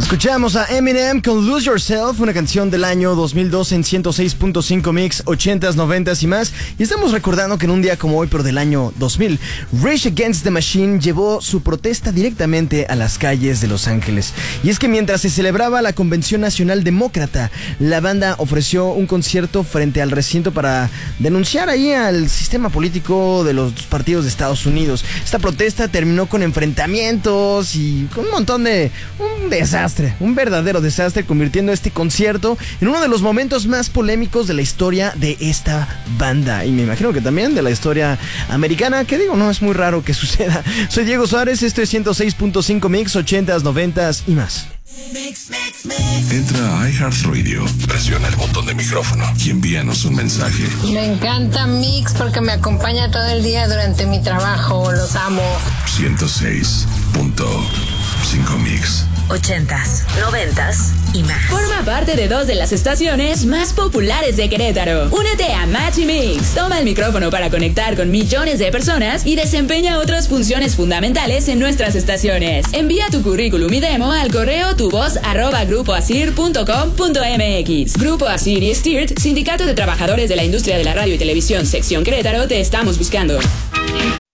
Escuchamos a Eminem con Lose Yourself, una canción del año 2002 en 106.5 Mix, 80s, 90s y más. Y estamos recordando que en un día como hoy, pero del año 2000, Rage Against the Machine llevó su protesta directamente a las calles de Los Ángeles. Y es que mientras se celebraba la Convención Nacional Demócrata, la banda ofreció un concierto frente al recinto para denunciar ahí al sistema político de los partidos de Estados Unidos. Esta protesta terminó con enfrentamientos y con un montón de... un desastre, un verdadero desastre, convirtiendo este concierto en uno de los momentos más polémicos de la historia de esta banda. Y me imagino que también de la historia americana, que digo, no es muy raro que suceda. Soy Diego Suárez, esto es 106.5 Mix, 80s, 90s y más. Entra a iHeartRadio, presiona el botón de micrófono y envíanos un mensaje. Me encanta Mix porque me acompaña todo el día durante mi trabajo. Los amo. 106.5 Mix. 80s, 90s y más. Forma parte de 2 de las estaciones más populares de Querétaro. Únete a Match y Mix. Toma el micrófono para conectar con millones de personas y desempeña otras funciones fundamentales en nuestras estaciones. Envía tu currículum y demo al correo tuvoz@grupoasir.com.mx. Grupo Asir y STIRT, Sindicato de Trabajadores de la Industria de la Radio y Televisión, Sección Querétaro, te estamos buscando.